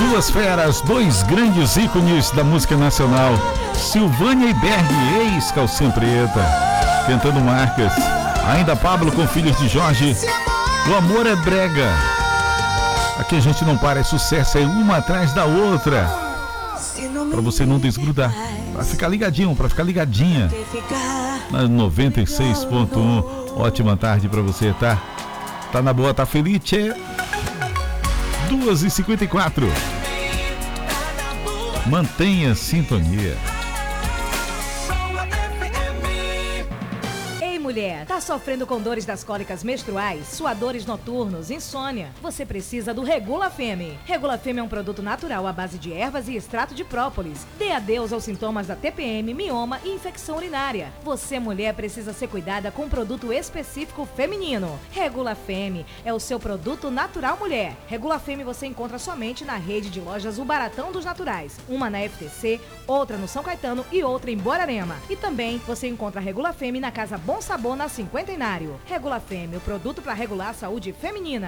Duas feras, dois grandes ícones da música nacional, Silvânia e Berg, ex-calcinha preta, cantando marcas. Ainda Pablo com Filhos de Jorge, O Amor é Brega. Aqui a gente não para, é sucesso, é uma atrás da outra. Pra você não desgrudar, pra ficar ligadinho, pra ficar ligadinha na 96.1. Ótima tarde pra você, tá? Tá na boa, tá feliz? 2h54. Mantenha a sintonia. Mulher, tá sofrendo com dores das cólicas menstruais, suadores noturnos, insônia? Você precisa do Regula Femme. Regula Femme é um produto natural à base de ervas e extrato de própolis. Dê adeus aos sintomas da TPM, mioma e infecção urinária. Você, mulher, precisa ser cuidada com um produto específico feminino. Regula Femme é o seu produto natural, mulher. Regula Femme você encontra somente na rede de lojas O Baratão dos Naturais. Uma na FTC, outra no São Caetano e outra em Borarema. E também você encontra a Regula Femme na Casa Bom Sabor, na Cinquentenário. Regula Femme, o produto para regular a saúde feminina.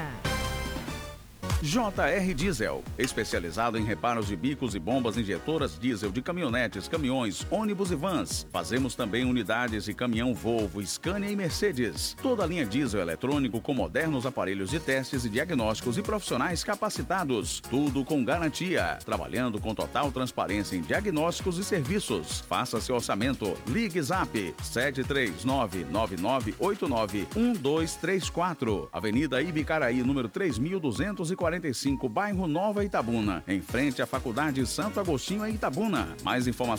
JR Diesel, especializado em reparos de bicos e bombas injetoras diesel de caminhonetes, caminhões, ônibus e vans. Fazemos também unidades de caminhão Volvo, Scania e Mercedes. Toda a linha diesel eletrônico com modernos aparelhos de testes e diagnósticos e profissionais capacitados. Tudo com garantia. Trabalhando com total transparência em diagnósticos e serviços. Faça seu orçamento. Ligue Zap 73999891234. Avenida Ibicaraí, número 3245, bairro Nova Itabuna, em frente à Faculdade Santo Agostinho em Itabuna. Mais informações